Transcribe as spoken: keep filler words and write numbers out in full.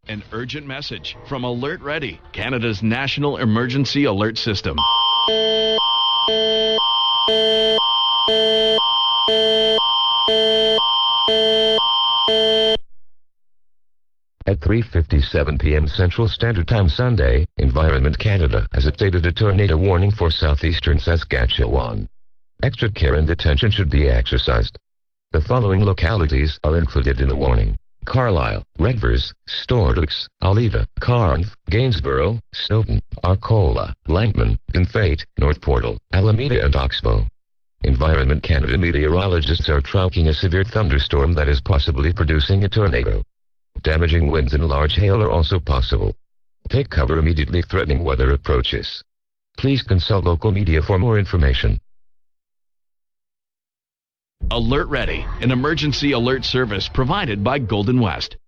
An urgent message from Alert Ready, Canada's national emergency alert system. At three fifty-seven p m Central Standard Time Sunday, Environment Canada has updated a tornado warning for southeastern Saskatchewan. Extra care and attention should be exercised. The following localities are included in the warning: Carlisle, Redvers, Stordux, Oliva, Carnth, Gainsborough, Stoughton, Arcola, Langman, Dunfate, North Portal, Alameda and Oxbow. Environment Canada meteorologists are tracking a severe thunderstorm that is possibly producing a tornado. Damaging winds and large hail are also possible. Take cover immediately threatening weather approaches. Please consult local media for more information. Alert Ready, an emergency alert service provided by Golden West.